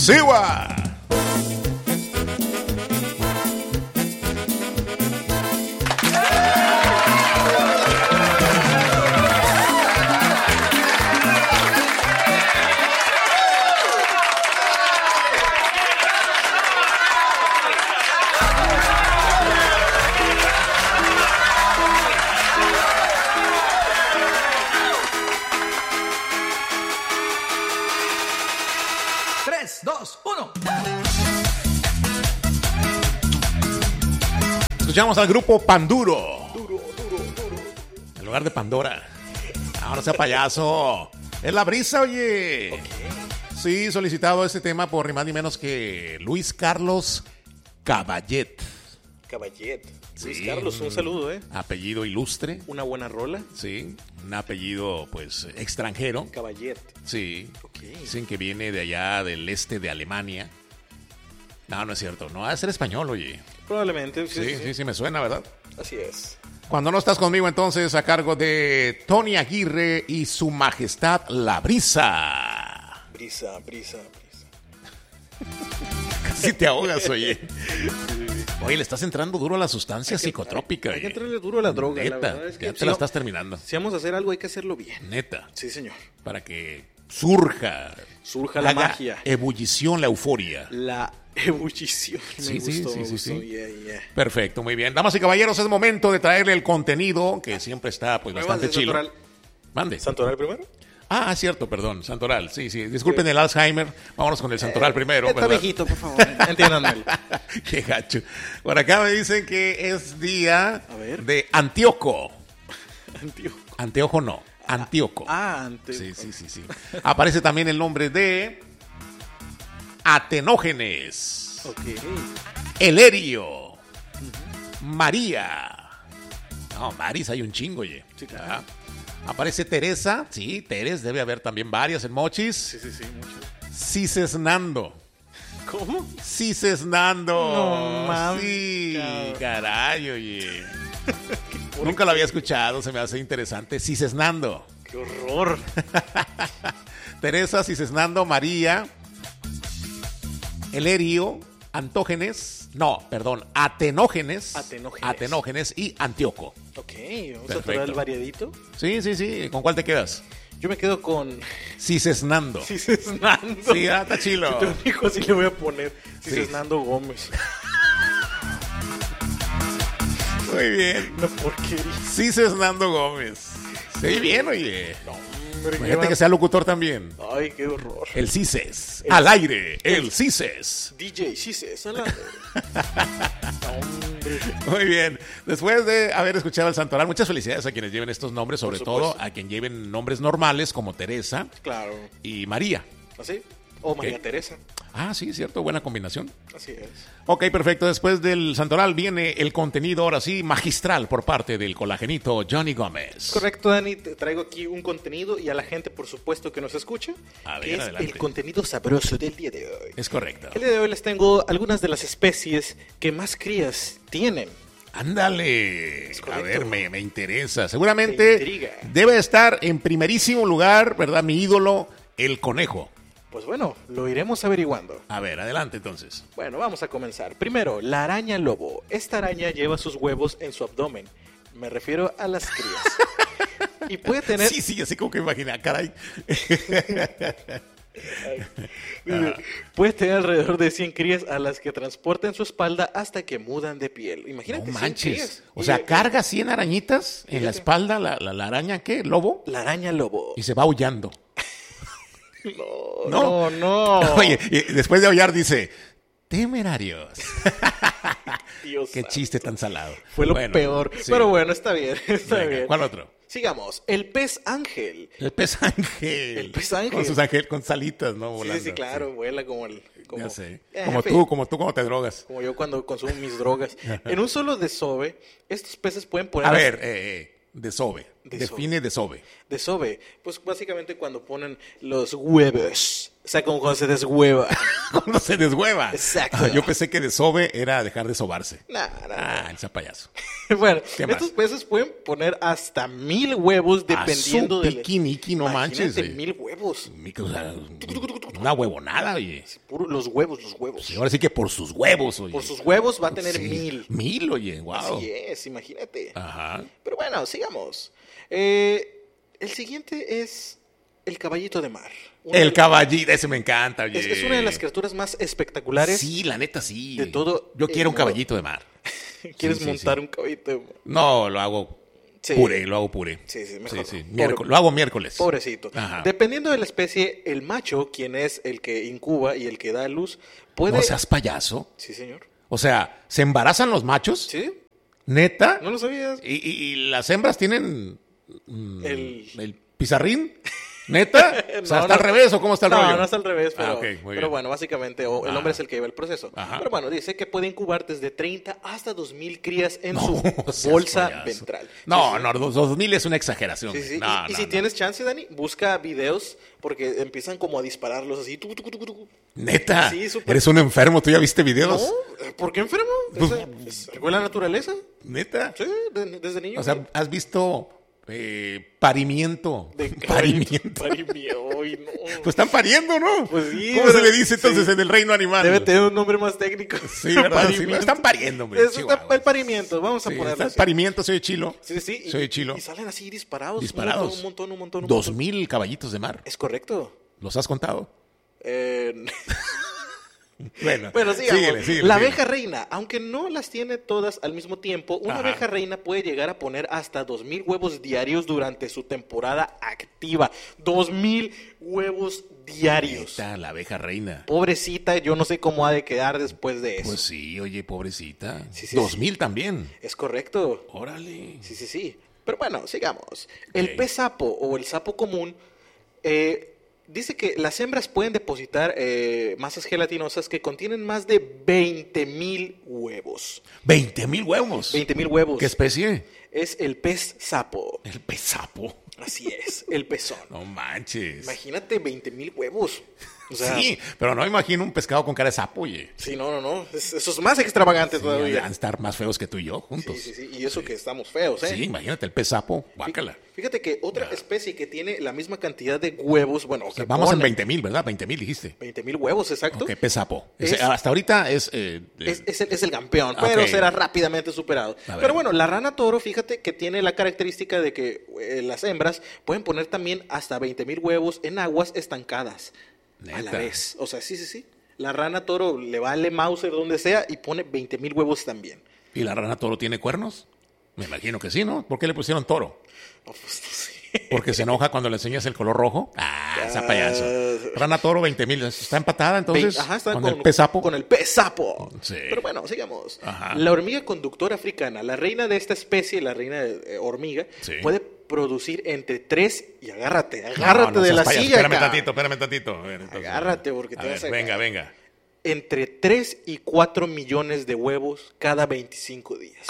Siwa. Escuchamos al grupo Panduro. En lugar de Pandora. Ahora sea payaso. Es la brisa, oye. Okay. Sí, solicitado este tema por ni más ni menos que Luis Carlos Caballet. Caballet. Sí. Luis Carlos, un saludo, Apellido ilustre. Una buena rola. Sí, un apellido, pues, extranjero. Caballet. Sí. Okay. Dicen que viene de allá del este de Alemania. No, no es cierto. No va a ser español, oye. Probablemente. Sí, me suena, ¿verdad? Así es. Cuando no estás conmigo, entonces, a cargo de Tony Aguirre y su majestad, La Brisa. Brisa. Casi te ahogas, oye. Oye, le estás entrando duro a la sustancia psicotrópica. Hay que entrarle duro a la droga. Neta, la verdad es que ya te la estás terminando. Si vamos a hacer algo, hay que hacerlo bien. Neta. Sí, señor. Para que surja la magia. Ebullición, la euforia. La ebullición. Sí. Yeah. Perfecto, muy bien. Damas y caballeros, es momento de traerle el contenido que siempre está pues bastante chido. Mande. ¿Santoral primero? Ah, cierto, perdón, Santoral. Sí. Disculpen el Alzheimer. Vámonos con el Santoral primero. Está viejito, por favor. Entiéndanmelo. Qué gacho. Por acá me dicen que es día de Antíoco. Anteojo no. Antíoco. Antíoco. Sí. Aparece también el nombre de Atenógenes. Okay. Elerio. María. No, Maris hay un chingo, oye. Sí, claro. Aparece Teresa. Sí, Teres, debe haber también varias en Mochis. Sí, muchas. Cisesnando. ¿Cómo? Cisesnando. No, mames. Sí, caray, oye. Nunca lo había escuchado, se me hace interesante. Cisesnando. ¡Qué horror! Teresa, Cisesnando, María, Elerio, Atenógenes y Antíoco. Ok, vamos a traer el variadito. Sí. ¿Con cuál te quedas? Yo me quedo con Cisesnando. Sí, está chilo. Si tengo un hijo así le voy a poner Cisesnando Gómez. Muy bien. Una porquería. Cisesnando Gómez. Sí, bien, oye. No, imagínate que sea locutor también. Ay, qué horror. El Cises. Al aire. El Cises. DJ Cises. Al aire. Muy bien. Después de haber escuchado el Santoral, muchas felicidades a quienes lleven estos nombres, sobre todo a quien lleven nombres normales como Teresa. Claro. Y María. ¿Así? O María Teresa. Ah, sí, cierto, buena combinación. Así es. Ok, perfecto. Después del Santoral viene el contenido, ahora sí, magistral por parte del colagenito Johnny Gómez. Correcto, Dani. Te traigo aquí un contenido y a la gente, por supuesto, que nos escucha. A ver, que es adelante. El contenido sabroso del día de hoy. Es correcto. El día de hoy les tengo algunas de las especies que más crías tienen. Ándale. A ver, me interesa. Seguramente debe estar en primerísimo lugar, ¿verdad? Mi ídolo, el conejo. Pues bueno, lo iremos averiguando. A ver, adelante entonces. Bueno, vamos a comenzar. Primero, la araña lobo. Esta araña lleva sus huevos en su abdomen. Me refiero a las crías. Y puede tener... Sí, así como que imagina, caray. Puede tener alrededor de 100 crías a las que transporta en su espalda hasta que mudan de piel. Imagínate. No manches. O sea, carga 100 arañitas en la espalda, la araña, ¿qué? ¿Lobo? La araña lobo. Y se va aullando. No. Oye, y después de aullar dice, temerarios. Dios Qué santo. Chiste tan salado. Fue lo peor. Sí. Pero bueno, está bien. Bien. ¿Cuál otro? Sigamos. El pez ángel. El pez ángel. Con sus con salitas, ¿no? Volando. Sí, claro. Vuela como el... Ya sé. Como tú cuando te drogas. Como yo cuando consumo mis drogas. En un solo desove, estos peces pueden poner... A ver, desove. Define desove. Desove. Pues básicamente cuando ponen los huevos sea, como cuando se deshueva. Cuando se deshueva. Exacto. Yo pensé que desove era dejar de sobarse. Nah. Ese payaso. Bueno, ¿Qué más? estos peces pueden poner hasta 1000 huevos dependiendo del... Piquiniqui, no manches. 1000 huevos. O sea, una huevonada, oye. Los huevos. Sí, ahora sí que por sus huevos, oye. Por sus huevos va a tener Sí, 1000. 1000, oye, wow. Así es, imagínate. Ajá. Pero bueno, sigamos. El siguiente es el caballito de mar. El caballito, ese me encanta, oye. Es una de las criaturas más espectaculares. Sí, la neta, sí. De todo Yo quiero un mundo. caballito de mar. ¿Quieres Sí, montar un caballito de mar? No, lo hago Sí. puré, lo hago puré. Sí, mejor. Sí. Pobre- Lo hago miércoles. Pobrecito. Ajá. Dependiendo de la especie, el macho, quien es el que incuba y el que da a luz, puede... No seas payaso. Sí, señor. O sea, ¿se embarazan los machos? ¿Sí? ¿Neta? ¿No lo sabías? ¿Y las hembras tienen El pizarrín? ¿Neta? O sea, No, ¿está no. al revés o cómo está el rollo? No, no está al revés, pero, Ok, muy pero bien. bueno, básicamente el Ajá. hombre es el que lleva el proceso. Ajá. Pero bueno, dice que puede incubar desde 30 hasta 2000 crías en No, su seas bolsa payaso. ventral. No, Sí, no, 2000 es una exageración. sí, sí. No, Y si no. tienes chance, Dani, busca videos porque empiezan como a dispararlos así. ¿Neta? Sí, súper. ¿Eres un enfermo? ¿Tú ya viste videos? No, ¿por qué enfermo? Es algo de la naturaleza. ¿Neta? Sí, desde niño. O sea, ¿has visto parimiento? Parimiento. Ay, no. Pues están pariendo, ¿no? Pues sí, ¿Cómo se pero- le dice entonces sí. en el reino animal? Debe tener un nombre más técnico. Sí, ¿verdad? Sí, Parimiento. están pariendo, hombre. Eso está Chihuahua. el parimiento, vamos a Sí, ponerlo está el así. parimiento, soy chilo. Sí, sí. Soy chilo. Y salen así disparados. Disparados. Un montón. 2000 caballitos de mar. Es correcto. ¿Los has contado? Bueno, Bueno, sigamos. síguele. La abeja reina, aunque no las tiene todas al mismo tiempo, una Ajá. abeja reina puede llegar a poner hasta 2000 huevos diarios durante su temporada activa. 2000 huevos diarios. Neta, la abeja reina. Pobrecita, yo no sé cómo ha de quedar después de eso. Pues sí, oye, pobrecita. Sí, 2000 también. Es correcto. Órale. Sí. Pero bueno, sigamos. El Ok. pez sapo o el sapo común dice que las hembras pueden depositar masas gelatinosas que contienen más de 20,000 huevos. 20,000 huevos. 20,000 huevos. ¿Qué especie? Es el pez sapo. El pez sapo. Así es, el pezón. No manches. Imagínate 20,000 huevos. O sea, Sí, pero no imagino un pescado con cara de sapo, oye. Sí, no. Eso es más extravagante Sí, todavía. van a estar más feos que tú y yo juntos. Sí. Y eso que estamos feos, ¿eh? Sí, imagínate el pez sapo, guácala. Fíjate que otra especie que tiene la misma cantidad de huevos, bueno, O sea, que vamos en pone 20,000, ¿verdad? 20,000 dijiste. 20,000 huevos, exacto. Ok, pez sapo. Es- Hasta ahorita es... Es el campeón, pero Ok. será rápidamente superado. A ver. Pero bueno, la rana toro, fíjate que tiene la característica de que las hembras pueden poner también hasta 20,000 huevos en aguas estancadas a la Neta. vez. O sea, sí. La rana toro le vale Mauser donde sea y pone 20,000 huevos también. ¿Y la rana toro tiene cuernos? Me imagino que sí, ¿no? ¿Por qué le pusieron toro? No, pues, no sé. ¿Porque se enoja cuando le enseñas el color rojo? Esa payaso. Rana toro, 20,000. ¿Está empatada entonces Ajá, está con el pez sapo? Con el pez sapo. Sí. Pero bueno, sigamos. Ajá. La hormiga conductora africana, la reina de esta especie, la reina hormiga, Sí. puede producir entre 3 y agárrate No, de seas la payaso. silla. Espérame tantito. A ver, entonces, Agárrate, porque te a vas ver, a caer. venga. Entre 3 y 4 millones de huevos cada 25 días.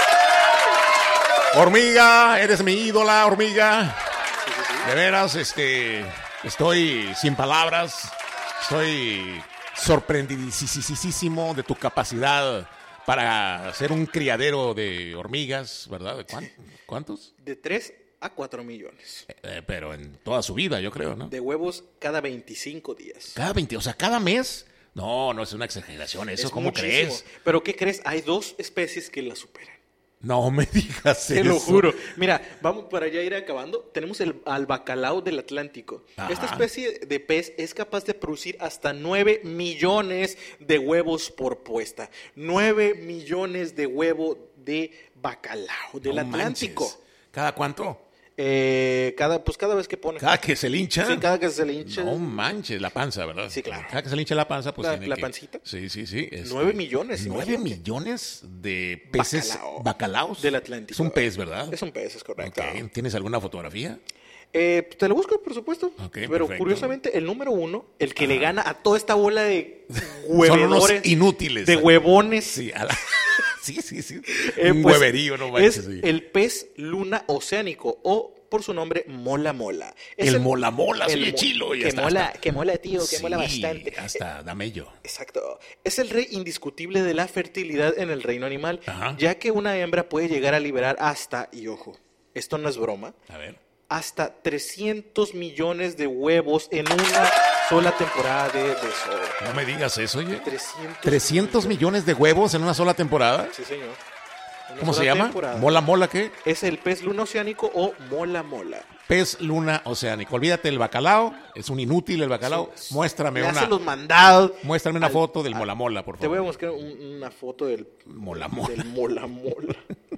Hormiga, eres mi ídola, hormiga. De veras, estoy sin palabras. Estoy sorprendidísimo de tu capacidad para ser un criadero de hormigas, ¿verdad? ¿De cuántos? De 3 a 4 millones Pero en toda su vida, yo creo, ¿no? de huevos cada 25 días. Cada 20, o sea, cada mes. No, es una exageración eso, Es ¿cómo muchísimo. crees? Pero ¿qué crees? Hay 2 especies que la superan. No me digas Te eso. lo juro. Mira, vamos para allá ir acabando. Tenemos al bacalao del Atlántico. Ajá. Esta especie de pez es capaz de producir hasta 9 millones de huevos por puesta. 9 millones de huevos de bacalao del No Atlántico. manches. ¿Cada cuánto? Cada vez que pone. ¿Cada que se le hincha? Sí, cada que se le hincha. No manches, la panza, ¿verdad? Sí, claro. Cada que se le hincha la panza, pues La pancita. Sí. 9 millones, 9 imagínate. millones de peces bacalaos. Del Atlántico. Es un pez, ¿verdad? Es un pez, es correcto. Ok. ¿Tienes alguna fotografía? Te lo busco, por supuesto. Ok, pero perfecto. curiosamente, el número 1, el que le gana a toda esta bola de Son unos huevedores, inútiles. de huevones, Sí, sí. Un pues, hueverío, no manches. es sí. el pez luna oceánico o por su nombre Mola Mola. El Mola Mola, soy chilo. Que mola, tío, que mola bastante. Hasta damello. Exacto. Es el rey indiscutible de la fertilidad en el reino animal, Ajá. ya que una hembra puede llegar a liberar hasta, y ojo, esto no es broma, A ver. hasta 300 millones de huevos en una sola temporada de desove. No me digas eso, oye. 300 millones de huevos en una sola temporada. Sí, señor. Una ¿Cómo se sola llama? temporada. ¿Mola Mola qué? Es el pez luna oceánico o Mola Mola. Pez luna oceánico. Olvídate el bacalao. Es un inútil el bacalao. Muéstrame Le hace una. los mandados. Muéstrame una foto del Mola Mola, por Te voy a favor. buscar una foto del Mola Mola. Del Mola Mola.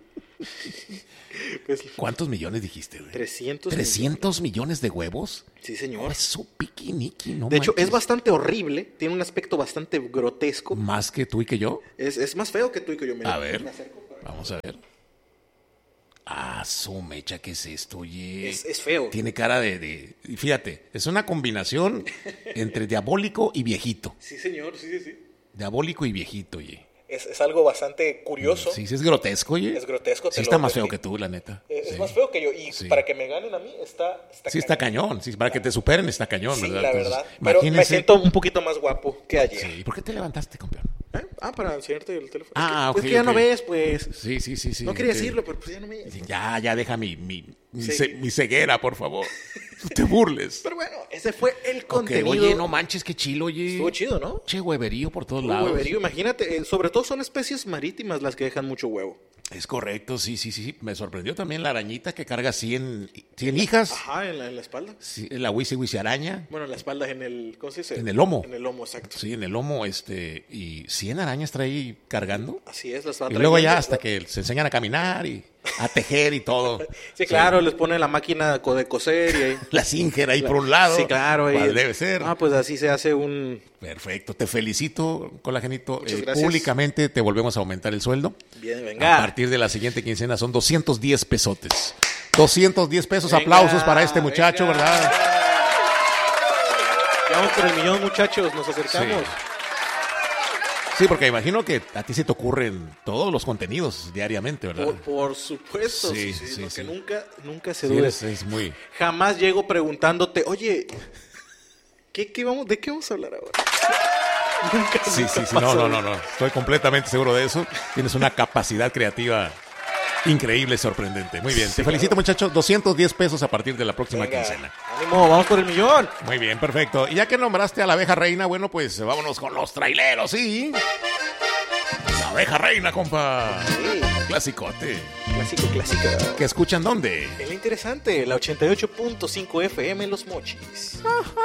Pues, ¿Cuántos millones dijiste, güey? 300 ¿300 millones de huevos? Sí, No, señor. es su piquiniqui, no De hecho, manches. es bastante horrible. Tiene un aspecto bastante grotesco. ¿Más que tú y que yo? Es más feo que tú y que yo. Mira, A ver. me acerco para- Vamos a ver. Ah, su mecha, ¿qué es esto, oye? Es feo. Tiene cara y fíjate, es una combinación entre diabólico y viejito. Sí, señor. Sí. Diabólico y viejito, oye. Es algo bastante curioso. Sí, sí, es grotesco, oye. Es grotesco. Sí, está más feo que tú, la neta. Es Sí. más feo que yo. Y Sí. para que me ganen a mí, está Sí, está cañón. Sí, para que te superen está cañón, Sí, ¿verdad? la Entonces, verdad. Pero me imagínense. siento un poquito más guapo que ayer. Sí, ¿y por qué te levantaste, campeón? ¿Eh? Para enseñarte el teléfono. Ah, es ok, que ya ok. no ves, pues. Sí. No quería ok. decirlo, pero pues ya no me... Ya deja mi Sí. mi ceguera, por favor. No te burles. Pero bueno, ese fue el Ok, contenido. oye, no manches, qué chilo, oye. Estuvo chido, ¿no? Che, hueverío por todos Un lados. hueverío, imagínate. Sobre todo son especies marítimas las que dejan mucho huevo. Es correcto, sí. Me sorprendió también la arañita que carga 100 hijas. Ajá, en la espalda. Sí, la wisi araña. Bueno, en la espalda, en el... ¿Cómo se dice? En el lomo. En el lomo, exacto. Sí, en el lomo, y 100 arañas trae ahí cargando. Así es, las va Y luego ya trayendo. hasta que se enseñan a caminar y a tejer y todo. Sí, claro, les ponen la máquina de coser y ahí... La Singer ahí por un lado. Sí, claro. ahí- ¿Cuál debe ser? Ah, pues así se hace un... Perfecto, te felicito, Colagenito. Muchas gracias. Públicamente te volvemos a aumentar el sueldo. Bien, A venga. partir de la siguiente quincena son 210 pesotes. 210 pesos, Venga, aplausos para este muchacho, venga. ¿verdad? Ya vamos por el millón, muchachos, nos acercamos. Sí, porque imagino que a ti se te ocurren todos los contenidos diariamente, ¿verdad? Por supuesto, Sí, sí, sí, porque sí. nunca se Sí, duda. es muy... Jamás llego preguntándote, oye, ¿de qué vamos a hablar ahora? Nunca Sí, pasa. no. Estoy completamente seguro de eso. Tienes una capacidad creativa increíble, sorprendente. Muy bien, te felicito, muchacho. 210 pesos a partir de la próxima Venga, quincena. ánimo, vamos por el millón. Muy bien, perfecto. Y ya que nombraste a la abeja reina, bueno, pues vámonos con los traileros, ¿sí? La abeja reina, compa. Sí, Clasicote. clásico. ¿Que escuchan dónde? Es interesante, la 88.5 FM Los Mochis.